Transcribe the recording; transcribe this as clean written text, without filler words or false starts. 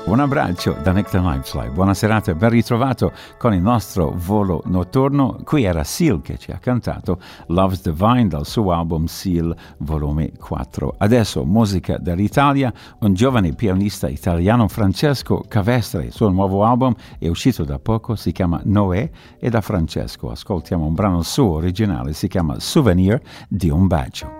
Un abbraccio da Nick the Nightfly, buona serata e ben ritrovato con il nostro volo notturno. Qui era Seal che ci ha cantato Love's Divine dal suo album Seal volume 4. Adesso musica dall'Italia, un giovane pianista italiano, Francesco Cavestre. Il suo nuovo album è uscito da poco, si chiama Noè, e da Francesco ascoltiamo un brano suo originale, si chiama Souvenir di un bacio.